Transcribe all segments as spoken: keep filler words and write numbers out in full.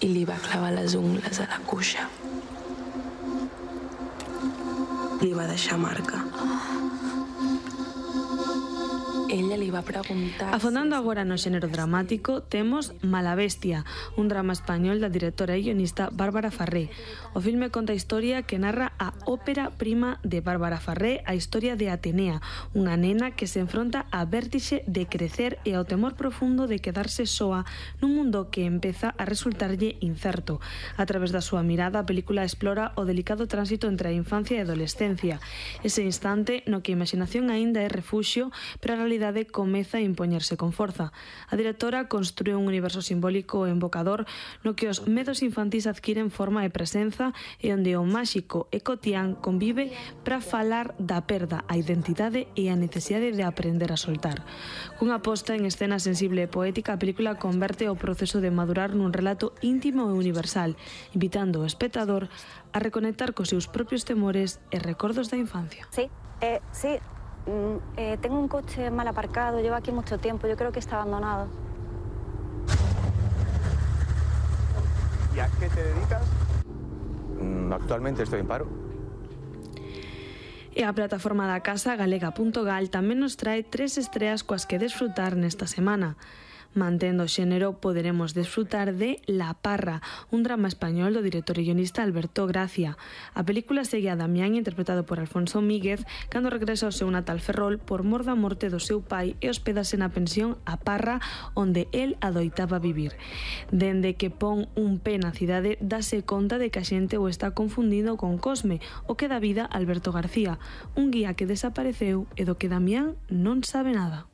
i li va clavar les ungles a la cuixa. Li va deixar marca. Ella li va preguntar... Afondando agora no xénero dramático, temos Mala Bestia, un drama español da directora e guionista Bárbara Farré. O filme conta a historia que narra a ópera prima de Bárbara Farré, a historia de Atenea, unha nena que se enfronta á vértixe de crecer e ao temor profundo de quedarse soa nun mundo que empeza a resultarlle incerto. A través da súa mirada, a película explora o delicado tránsito entre a infancia e a adolescencia, ese instante no que a imaginación aínda é refuxio, pero a realidade comeza a impoñerse con forza. A directora construe un universo simbólico e invocador no que os medos infantís adquiren forma e presenza e onde o máxico e cotián convive para falar da perda, a identidade e a necesidade de aprender a soltar. Cunha posta en escena sensible e poética, a película converte o proceso de madurar nun relato íntimo e universal, invitando o espectador a reconectar cos seus propios temores e recordos da infancia. Sí, eh, sí. Mm, eh, tengo un coche mal aparcado, llevo aquí mucho tiempo, yo creo que está abandonado. ¿Y a qué te dedicas? Mm, actualmente estoy en paro. E a plataforma da casa galega punto gal tamén nos trae tres estreas coas que desfrutar nesta semana. Mantendo o xénero, poderemos desfrutar de La Parra, un drama español do director e guionista Alberto Gracia. A película segue a Damián, interpretado por Alfonso Míguez, cando regresa ao seu natal Ferrol por mor da morte do seu pai e hospédase na pensión A Parra, onde el adoitaba vivir. Dende que pon un pé na cidade, dase conta de que a xente o está confundindo con Cosme, o que dá vida Alberto García, un guía que desapareceu e do que Damián non sabe nada.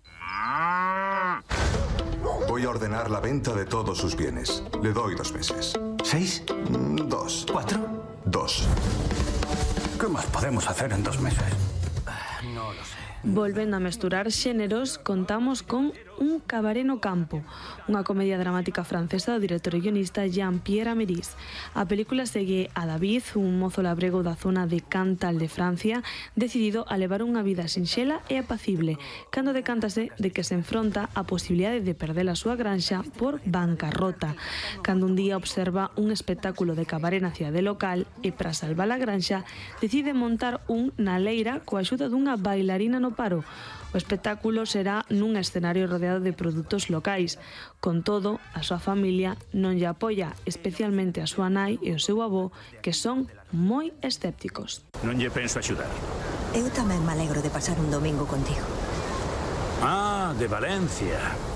Voy a ordenar la venta de todos sus bienes. Le doy dos meses. ¿Seis? Mm, Dos. ¿Cuatro? Dos. ¿Qué más podemos hacer en dos meses? No lo sé. Volvendo a mesturar xéneros, contamos con Un cabaré no campo, unha comedia dramática francesa do director e guionista Jean-Pierre Améris. A película segue a David, un mozo labrego da zona de Cantal de Francia, decidido a levar unha vida sinxela e apacible, cando decántase de que se enfronta á posibilidade de perder a súa granxa por bancarrota. Cando un día observa un espectáculo de cabaré na cidade local e, para salvar a granxa, decide montar un na leira coa axuda dunha bailarina no paro. O espectáculo será nun escenario rodeado de produtos locais. Con todo, a súa familia non lle apoia, especialmente a súa nai e o seu avó, que son moi escépticos. Non lle penso axudar. Eu tamén me alegro de pasar un domingo contigo. Ah, de Valencia.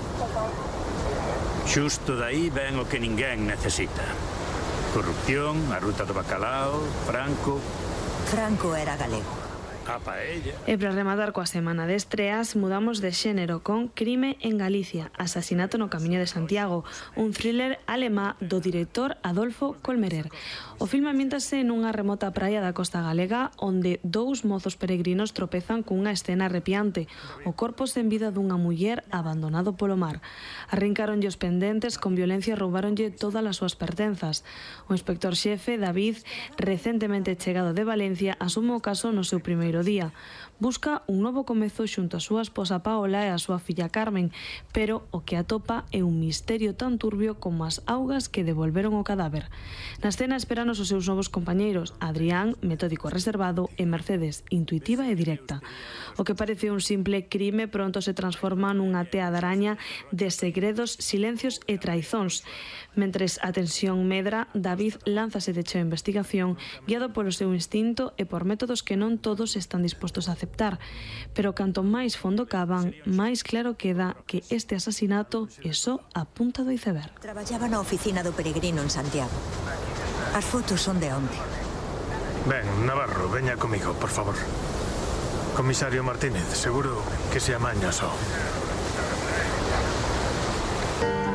Xusto daí ven o que ninguén necesita. Corrupción, a ruta do bacalao, Franco... Franco era galego. A paella. E para rematar coa semana de estreas, mudamos de xénero con Crime en Galicia, asasinato no Camiño de Santiago, un thriller alemá do director Adolfo Kolmerer. O filme ambiéntase nunha remota praia da costa galega onde dous mozos peregrinos tropezan cunha escena arrepiante, o corpo sen vida dunha muller abandonado polo mar. Arrincaronlle os pendentes, con violencia roubaronlle todas as súas pertenzas. O inspector xefe, David, recentemente chegado de Valencia, asume o caso no seu primeiro día. Busca un novo comezo xunto a súa esposa Paola e a súa filla Carmen, pero o que atopa é un misterio tan turbio como as augas que devolveron o cadáver. Na escena esperanos os seus novos compañeiros, Adrián, metódico e reservado, e Mercedes, intuitiva e directa. O que parece un simple crime pronto se transforma nunha tea de araña de segredos, silencios e traizóns. Mentres a tensión medra, David lánzase de cheo a investigación, guiado polo seu instinto e por métodos que non todos están dispostos a aceptar. Pero canto máis fondo cavan, máis claro queda que este asasinato é só a punta do iceberg. Traballaba na oficina do peregrino en Santiago. As fotos son de onde? Ben, Navarro, veña comigo, por favor. Comisario Martínez, seguro que se amaña só.